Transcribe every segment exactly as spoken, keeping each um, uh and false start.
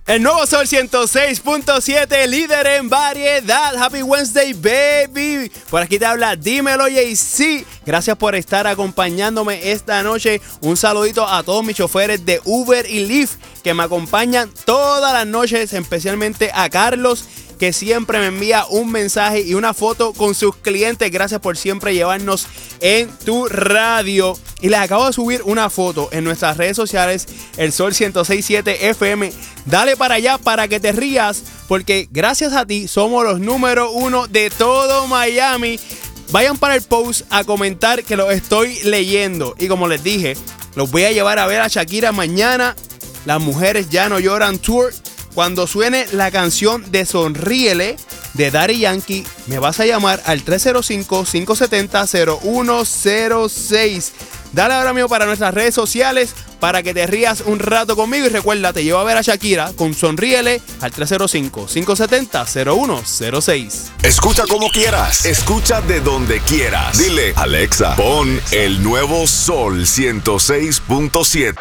El nuevo Sol ciento seis punto siete, líder en variedad. Happy Wednesday, baby. Por aquí te habla Dímelo, Jay-Z. Gracias por estar acompañándome esta noche. Un saludito a todos mis choferes de Uber y Lyft que me acompañan todas las noches, especialmente a Carlos, que siempre me envía un mensaje y una foto con sus clientes. Gracias por siempre llevarnos en tu radio. Y les acabo de subir una foto en nuestras redes sociales, el Sol ciento seis punto siete F M. Dale para allá para que te rías, porque gracias a ti somos los número uno de todo Miami. Vayan para el post a comentar que los estoy leyendo. Y como les dije, los voy a llevar a ver a Shakira mañana. Las Mujeres Ya No Lloran Tour. Cuando suene la canción de Sonríele de Daddy Yankee, me vas a llamar al tres cero cinco, cinco siete cero, cero uno cero seis. Dale ahora mismo para nuestras redes sociales para que te rías un rato conmigo. Y recuerda, te llevo a ver a Shakira con Sonríele al tres cero cinco, cinco siete cero, cero uno cero seis. Escucha como quieras, escucha de donde quieras. Dile, Alexa, pon el nuevo Sol ciento seis punto siete.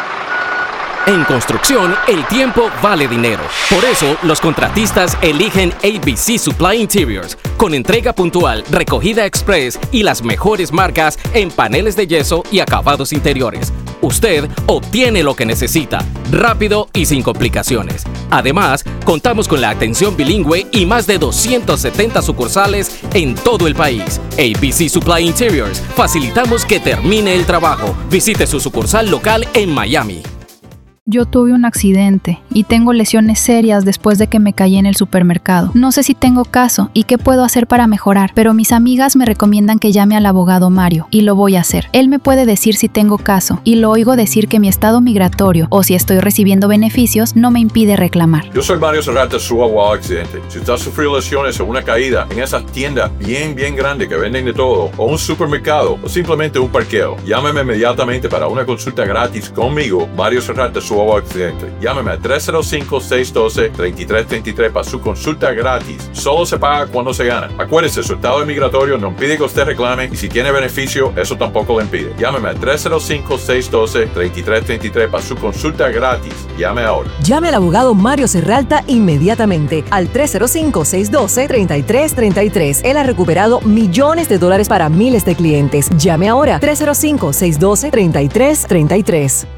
En construcción, el tiempo vale dinero. Por eso, los contratistas eligen A B C Supply Interiors, con entrega puntual, recogida express y las mejores marcas en paneles de yeso y acabados interiores. Usted obtiene lo que necesita, rápido y sin complicaciones. Además, contamos con la atención bilingüe y más de doscientas setenta sucursales en todo el país. A B C Supply Interiors, facilitamos que termine el trabajo. Visite su sucursal local en Miami. Yo tuve un accidente y tengo lesiones serias después de que me caí en el supermercado. No sé si tengo caso y qué puedo hacer para mejorar, pero mis amigas me recomiendan que llame al abogado Mario y lo voy a hacer. Él me puede decir si tengo caso y lo oigo decir que mi estado migratorio o si estoy recibiendo beneficios no me impide reclamar. Yo soy Mario Serrata, su abogado accidente. Si usted ha sufrido lesiones o una caída en esas tiendas bien, bien grandes que venden de todo, o un supermercado, o simplemente un parqueo, llámeme inmediatamente para una consulta gratis conmigo, Mario Serrata, su abogado accidente. Llámeme a tres cero cinco, seis uno dos, tres tres tres tres para su consulta gratis. Solo se paga cuando se gana. Acuérdese, su estado migratorio no impide que usted reclame y si tiene beneficio, eso tampoco le impide. Llámeme a tres cero cinco, seis uno dos, tres tres tres tres para su consulta gratis. Llame ahora. Llame al abogado Mario Serralta inmediatamente al tres cero cinco, seis uno dos, tres tres tres tres. Él ha recuperado millones de dólares para miles de clientes. Llame ahora tres cero cinco, seis uno dos, tres tres tres tres.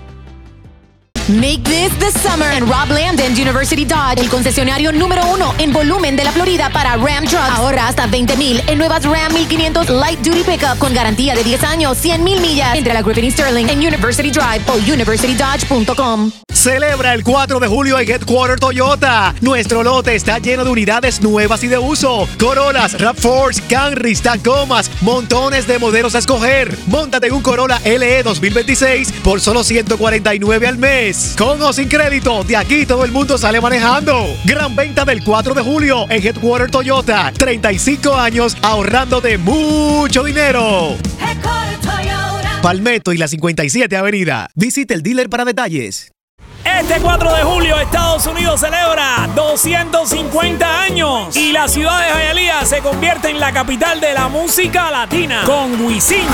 Make this the summer en Rob Landon University Dodge, el concesionario número uno en volumen de la Florida para Ram Trucks. Ahorra hasta veinte mil en nuevas Ram mil quinientos Light Duty Pickup con garantía de diez años, cien mil millas. Entre la Griffin y Sterling en University Drive o university dodge punto com. Celebra el cuatro de julio en Headquarter Toyota. Nuestro lote está lleno de unidades nuevas y de uso. Corollas, RAV cuatro, Camrys, Tacomas, montones de modelos a escoger. Móntate en un Corolla L E dos mil veintiséis por solo ciento cuarenta y nueve al mes. Con o sin crédito, de aquí todo el mundo sale manejando. Gran venta del cuatro de julio en Headquarter Toyota. treinta y cinco años ahorrándote mucho dinero. Palmetto y la cincuenta y siete Avenida. Visite el dealer para detalles. Este cuatro de julio Estados Unidos celebra doscientos cincuenta años y la ciudad de Hialeah se convierte en la capital de la música latina con Wisin